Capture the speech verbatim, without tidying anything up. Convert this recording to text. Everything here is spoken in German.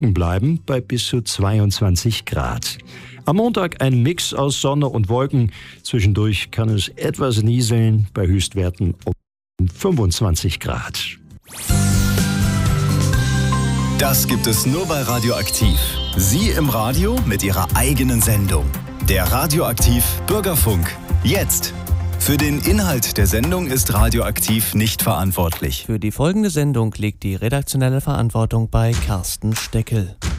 bleiben bei bis zu zweiundzwanzig Grad. Am Montag ein Mix aus Sonne und Wolken. Zwischendurch kann es etwas nieseln, bei Höchstwerten um fünfundzwanzig Grad. Das gibt es nur bei Radioaktiv. Sie im Radio mit Ihrer eigenen Sendung. Der Radioaktiv Bürgerfunk. Jetzt. Für den Inhalt der Sendung ist Radioaktiv nicht verantwortlich. Für die folgende Sendung liegt die redaktionelle Verantwortung bei Carsten Steckel.